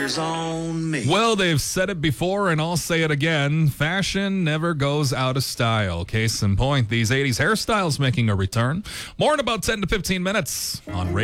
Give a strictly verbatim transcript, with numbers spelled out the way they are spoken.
On me. Well, they've said it before, and I'll say it again. Fashion never goes out of style. Case in point, these eighties hairstyles making a return. More in about ten to fifteen minutes on Radio.